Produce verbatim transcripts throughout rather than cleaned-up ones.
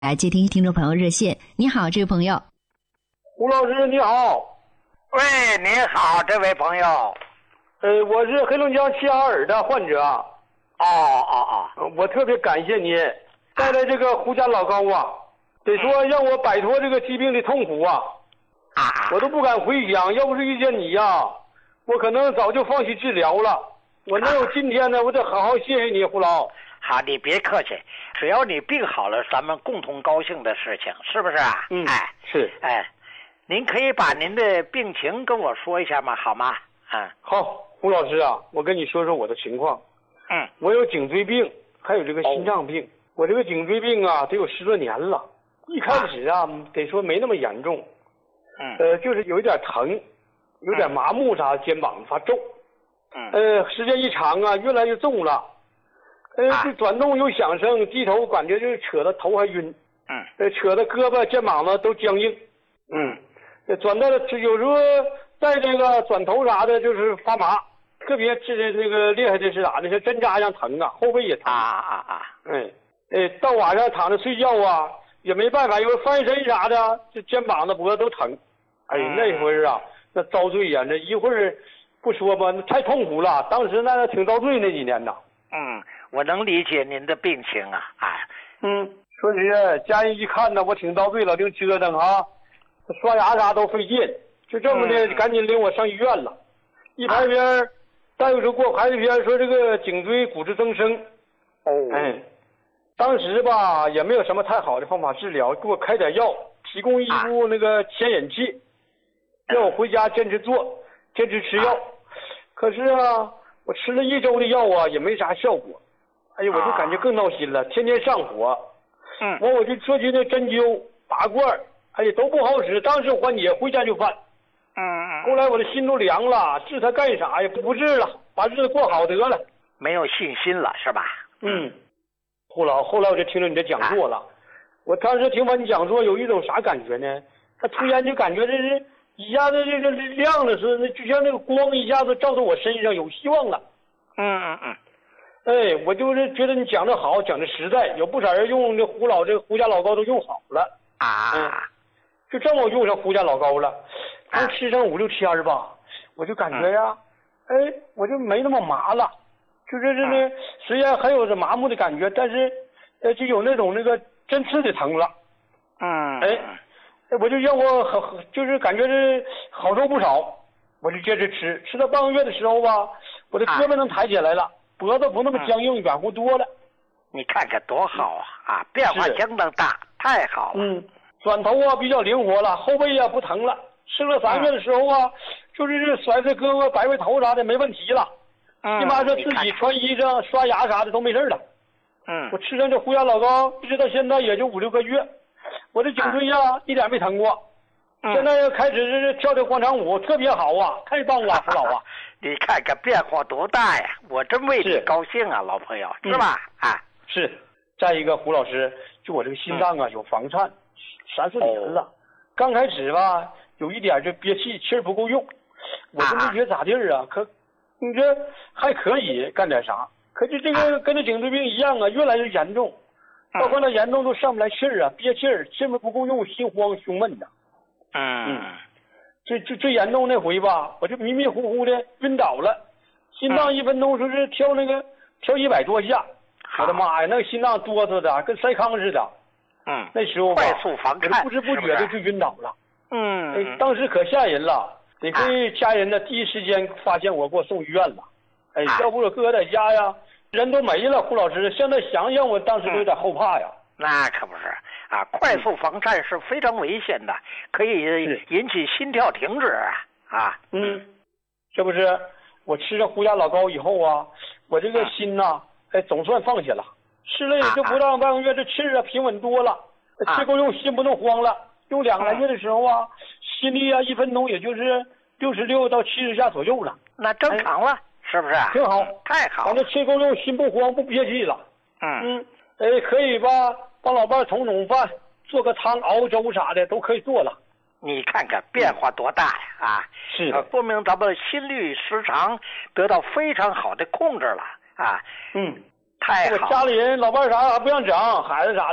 来接听听众朋友热线。你好，这位朋友。 胡老师你好。 喂，你好，这位朋友。 呃，我是黑龙江齐齐哈尔的患者。 哦哦哦，我特别感谢你带来这个胡家老高啊，得说让我摆脱这个疾病的痛苦啊。 啊， 我都不敢回想，要不是遇见你呀，我可能早就放弃治疗了。我能有今天呢，我得好好谢谢你，胡老。 好，你别客气，只要你病好了，咱们共同高兴的事情，是不是啊？ 嗯， 哎， 是。 哎，您可以把您的病情跟我说一下吗？好吗？嗯， 好，胡老师啊，我跟你说说我的情况。 嗯， 我有颈椎病，还有这个心脏病。哦、我这个颈椎病啊，得有十多年了。一开始啊，啊得说没那么严重。 嗯， 呃，就是有一点疼，有点麻木啥，肩膀发皱。 嗯， 呃，时间一长啊，越来越重了。呃，这转动有响声，低头感觉就是扯的头还晕。 嗯， 呃，扯的胳膊、肩膀子都僵硬。 嗯， 呃，转到了有时候在这个转头啥的，就是发麻，特别是那个厉害的是啥呢？像针扎一样疼啊，后背也疼。 啊啊啊！ 哎，哎，到晚上躺着睡觉啊，也没办法，有时候翻身啥的，这肩膀子、脖子都疼。哎，那会儿啊，那遭罪呀！那一会儿不说吧，那太痛苦了。当时那挺遭罪那几年呐。 嗯，我能理解您的病情啊，哎。 嗯，说实在，家人一看呢，我挺遭罪，老挺折腾啊，刷牙啥都费劲，就这么的， 嗯、 赶紧领我上医院了。一拍片，啊、大夫说给我拍的片，说这个颈椎骨质增生。 哦。 哎，当时吧也没有什么太好的方法治疗，给我开点药，提供一部那个牵引器。啊让我回家坚持做，坚持吃药。可是啊，我吃了一周的药啊，也没啥效果。哎呀，我就感觉更闹心了，天天上火。 嗯。 完我就做起那针灸、拔罐，哎呀都不好使。当时缓解，回家就犯。 嗯嗯。 后来我的心都凉了，治它干啥呀？不治了，把日子过好得了。 没有信心了是吧？ 嗯。胡老，后来我就听了你的讲座了。啊、我当时听完你讲座，有一种啥感觉呢？他突然就感觉这是。一下子这个亮的是，就像那个光一下子照到我身上，有希望了。 嗯嗯嗯。 哎，我就是觉得你讲的好，讲的实在，有不少人用这胡老这胡家老高都用好了啊。 嗯，就这么用上胡家老高了，刚吃上五六天吧，我就感觉呀、啊，嗯、哎，我就没那么麻了，就是这个虽然还有这麻木的感觉，但是呃就有那种那个针刺的疼了。 嗯。 哎。我就让我好，就是感觉这好受不少，我就接着吃，吃到半个月的时候吧，我的胳膊能抬起来了，啊、脖子不那么僵硬，软乎多了。 你看看多好啊！啊，变化相当大，太好了。 嗯，转头啊比较灵活了，后背啊不疼了。吃了三个月的时候啊，嗯、就是这甩甩胳膊、摆摆头啥的没问题了。 嗯， 起码说自己穿衣裳、刷牙啥的都没事了。 嗯， 我吃上这胡家老高，一直到现在也就五六个月。我的颈椎呀、啊，一点没疼过，嗯、现在又开始跳这广场舞，特别好啊，太棒了，胡老啊！ 你看看变化多大呀！我真为你高兴啊，老朋友，是吧？ 嗯、啊，是。再一个，胡老师，就我这个心脏啊、嗯、有房颤，三四年了。哦、刚开始吧，有一点就憋气，气儿不够用，我就没觉咋地儿啊。啊可你这还可以干点啥？可是这个跟这颈椎病一样啊，越来越严重。到后来严重都上不来气儿啊，憋气儿，气儿不够用，心慌胸闷的。 嗯嗯，最最最严重那回吧，我就迷迷糊糊的晕倒了，心脏一分钟说是跳那个跳一百多下，我的妈呀，那个心脏哆嗦的跟塞康似的。 嗯， 那时候吧， 快速房颤， 不知不觉的就晕倒了。 嗯， 哎，当时可吓人了，得亏家人呢第一时间发现我，给我送医院了。哎，要不我搁在家呀。人都没了，胡老师，现在想想，我当时都有点后怕呀。 嗯、那可不是啊，快速房颤是非常危险的，可以引起心跳停止啊。 嗯，这不是我吃了胡家老高以后啊，我这个心呐、啊，哎，总算放下了。吃了也就不到半个月，这气儿啊平稳多了，气够用，心不能慌了。用两个来月的时候啊，心率啊一分钟也就是六十六到七十下左右了， 那正常了。哎是不是？ 挺好， 太好了。 完了，气够用，心不慌，不憋气了。 嗯嗯，哎，可以吧？帮老伴儿捅捅饭，做个汤、熬粥啥的都可以做了。 你看看变化多大呀！啊， 是的， 说明咱们心律失常得到非常好的控制了啊。 嗯， 太好了。 我家里人老伴儿啥还不让整，孩子啥的，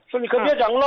说你可别整了。